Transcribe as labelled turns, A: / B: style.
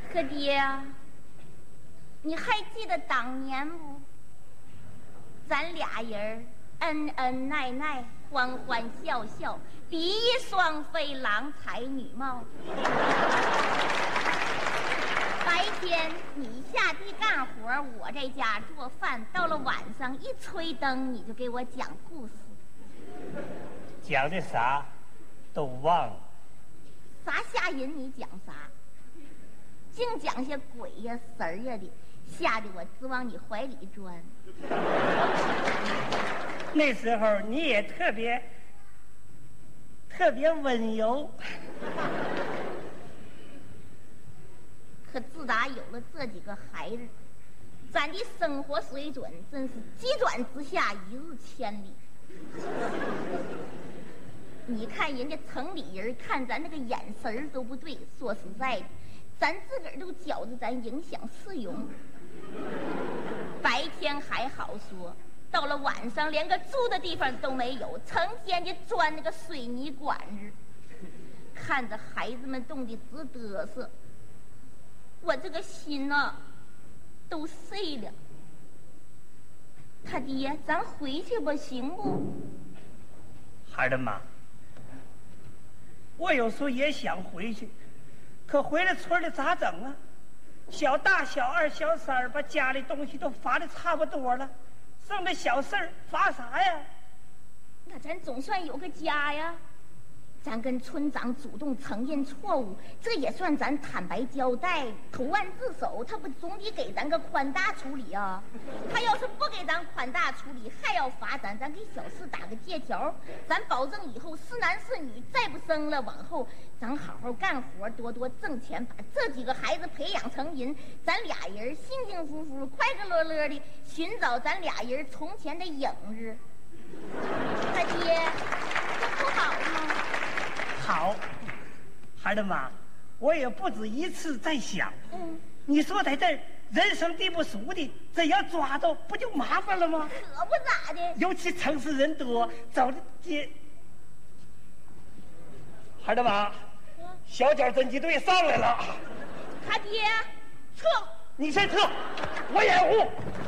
A: 可爹呀，你还记得当年不？咱俩人恩恩爱爱，欢欢笑笑，比翼双飞，郎才女貌。白天你下地干活，我在家做饭。到了晚上一吹灯，你就给我讲故事。
B: 讲的啥都忘了。
A: 啥吓人你讲啥？净讲些鬼呀神儿呀的，吓得我直往你怀里钻。
B: 那时候你也特别温柔。
A: 可自打有了这几个孩子，咱的生活水准真是急转直下，一日千里。你看人家城里人看咱那个眼神都不对，说实在的，咱自个儿都觉着咱影响市容。白天还好说，到了晚上连个住的地方都没有，成天的钻那个水泥管子，看着孩子们冻得直嘚瑟，我这个心呐都碎了。他爹，咱回去吧，行不？
B: 孩儿妈，我有时候也想回去，可回了村里咋整啊？小大、小二、小三把家里东西都发的差不多了，剩的小事儿发啥呀？
A: 那咱总算有个家呀。咱跟村长主动承认错误，这也算咱坦白交代，投案自首，他不总得给咱个宽大处理啊？他要是不给咱宽大处理，还要罚咱给小四打个借条，咱保证以后是男是女再不生了，往后咱好好干活，多多挣钱，把这几个孩子培养成人，咱俩人幸幸福福、快快乐乐的寻找咱俩人从前的影子。他爹，这不好吗？
B: 好，孩儿妈，我也不止一次在想，你说在这儿人生地不熟的，这要抓着不就麻烦了吗？
A: 可不咋的。尤
B: 其城市人多，走的街。孩儿妈，小脚侦缉队上来了。
A: 他爹，撤！
B: 你先撤，我掩护。